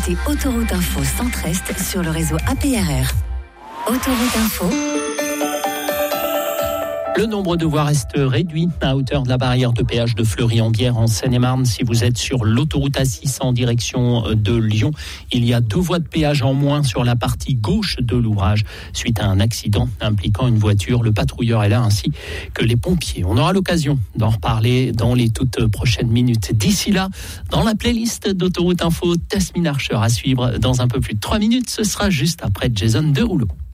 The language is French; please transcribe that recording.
écoutez Autoroute Info Centre-Est sur le réseau APRR. Autoroute Info. Le nombre de voies reste réduit à hauteur de la barrière de péage de Fleury-en-Bière en Seine-et-Marne. Si vous êtes sur l'autoroute A6 en direction de Lyon, il y a 2 voies de péage en moins sur la partie gauche de l'ouvrage suite à un accident impliquant une voiture. Le patrouilleur est là ainsi que les pompiers. On aura l'occasion d'en reparler dans les toutes prochaines minutes. D'ici là, dans la playlist d'Autoroute Info, Tasmin Archer à suivre dans un peu plus de 3 minutes. Ce sera juste après Jason Derulo.